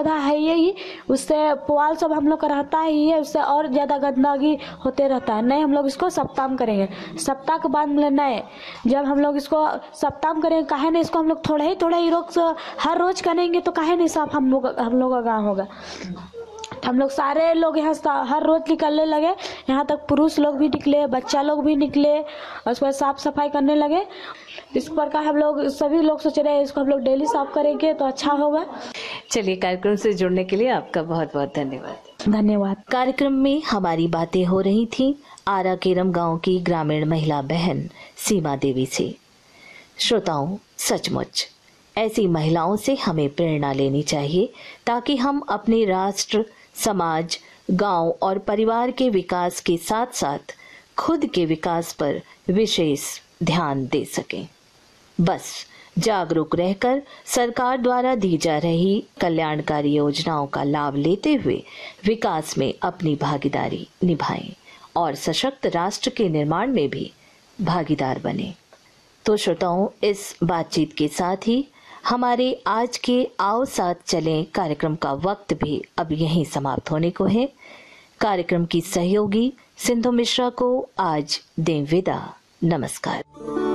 पौधा है ही, उससे पुआल सब हम लोग का रहता ही है, उससे और ज़्यादा गंदगी होते रहता है। नहीं, हम लोग इसको सप्ताह में करेंगे, सप्ताह के बाद मतलब नहीं, जब हम लोग इसको सप्ताह में करेंगे, काहे नहीं इसको हम लोग थोड़ा ही रोज हर रोज करेंगे तो काहे नहीं साफ हम लोग का गाँव होगा। हम लोग सारे लोग यहाँ हर रोज निकलने लगे, यहाँ तक पुरुष लोग भी निकले, बच्चा लोग भी निकले, और उसके बाद साफ सफाई करने लगे। इस प्रकार हम लोग सभी लोग सोच रहे हैं इसको हम लोग डेली साफ करेंगे तो अच्छा होगा। चलिए, कार्यक्रम से जुड़ने के लिए आपका बहुत बहुत धन्यवाद। धन्यवाद। कार्यक्रम में हमारी बातें हो रही थी आरा केरम गांव की ग्रामीण महिला बहन सीमा देवी से। श्रोताओं, सचमुच ऐसी महिलाओं से हमें प्रेरणा लेनी चाहिए ताकि हम अपने राष्ट्र, समाज, गांव और परिवार के विकास के साथ साथ खुद के विकास पर विशेष ध्यान दे सकें। बस जागरूक रहकर सरकार द्वारा दी जा रही कल्याणकारी योजनाओं का लाभ लेते हुए विकास में अपनी भागीदारी निभाएं और सशक्त राष्ट्र के निर्माण में भी भागीदार बने। तो श्रोताओं, इस बातचीत के साथ ही हमारे आज के आओ साथ चलें कार्यक्रम का वक्त भी अब यहीं समाप्त होने को है। कार्यक्रम की सहयोगी सिंधु मिश्रा को आज दें विदा। नमस्कार।